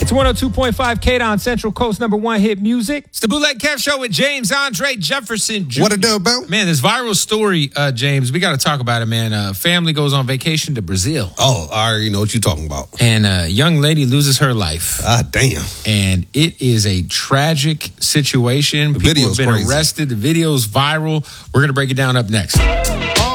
It's 102.5 K-Don, Central Coast #1 hit music. It's the Bootleg Kev Show with James Andre Jefferson Jr. What it do, Bill? Man, this viral story, James, we got to talk about it, man. Family goes on vacation to Brazil. Oh, I already know what you're talking about. And a young lady loses her life. Ah, damn. And it is a tragic situation. People have been arrested. The video's viral. We're going to break it down up next.